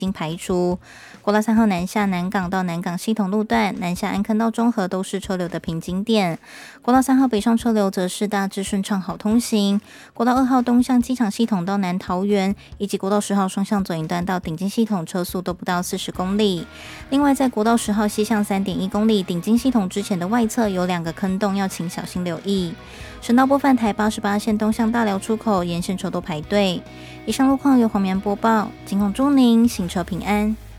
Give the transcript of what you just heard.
经排除。国道3号南下南港到南港系统路段，南下安坑到中和都是车流的瓶颈点。国道3号北上车流则是大致顺畅好通行。国道2号东向机场系统到南桃园，以及国道10号双向左营段到顶金系统车速都不到40公里。另外，在国道10号西向3.1公里顶金系统之前的外侧有2个坑洞，要请小心留意。省道部分，台88线东向大寮出口沿线车都排队。以上路况由黄棉播报，仅供祝您行车平安。